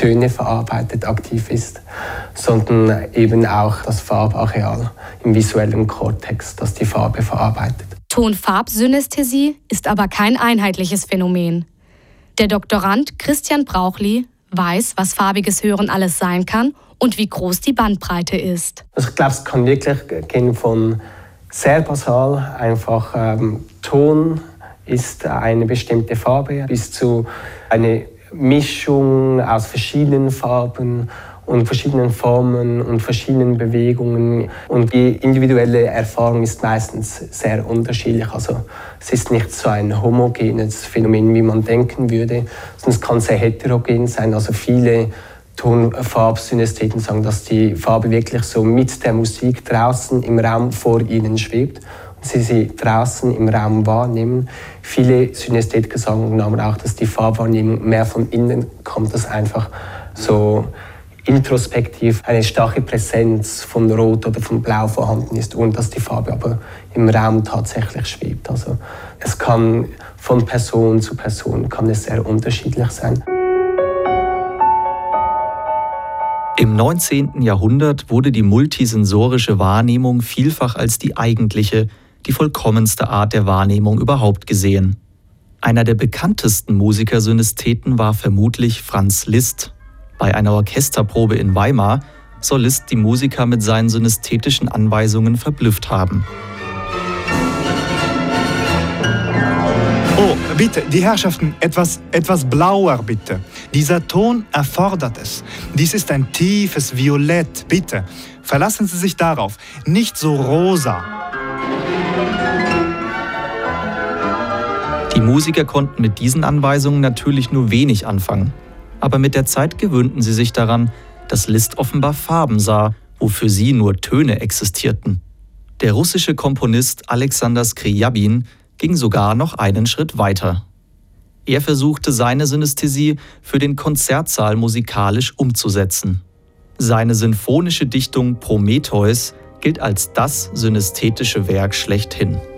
Töne verarbeitet aktiv ist, sondern eben auch das Farbareal im visuellen Kortex, das die Farbe verarbeitet. Ton-Farb-Synästhesie ist aber kein einheitliches Phänomen. Der Doktorand Christian Brauchli weiß, was farbiges Hören alles sein kann und wie groß die Bandbreite ist. Also ich glaube, es kann wirklich gehen von sehr basal, einfach Ton ist eine bestimmte Farbe, bis zu eine Mischung aus verschiedenen Farben und verschiedenen Formen und verschiedenen Bewegungen. Und die individuelle Erfahrung ist meistens sehr unterschiedlich. Also es ist nicht so ein homogenes Phänomen, wie man denken würde, sondern es kann sehr heterogen sein. Also viele Ton-Farb-Synästheten sagen, dass die Farbe wirklich so mit der Musik draußen im Raum vor ihnen schwebt und sie draußen im Raum wahrnehmen. Viele Synästhetiker sagen aber auch, dass die Farbwahrnehmung mehr von innen kommt, dass einfach so introspektiv eine starke Präsenz von Rot oder von Blau vorhanden ist und dass die Farbe aber im Raum tatsächlich schwebt. Also es kann von Person zu Person kann es sehr unterschiedlich sein. Im 19. Jahrhundert wurde die multisensorische Wahrnehmung vielfach als die eigentliche, die vollkommenste Art der Wahrnehmung überhaupt gesehen. Einer der bekanntesten Musikersynästheten war vermutlich Franz Liszt. Bei einer Orchesterprobe in Weimar soll Liszt die Musiker mit seinen synästhetischen Anweisungen verblüfft haben. Oh, bitte, die Herrschaften, etwas blauer, bitte. Dieser Ton erfordert es. Dies ist ein tiefes Violett, bitte. Verlassen Sie sich darauf, nicht so rosa. Die Musiker konnten mit diesen Anweisungen natürlich nur wenig anfangen. Aber mit der Zeit gewöhnten sie sich daran, dass Liszt offenbar Farben sah, wo für sie nur Töne existierten. Der russische Komponist Alexander Skriabin ging sogar noch einen Schritt weiter. Er versuchte, seine Synästhesie für den Konzertsaal musikalisch umzusetzen. Seine sinfonische Dichtung Prometheus gilt als das synästhetische Werk schlechthin.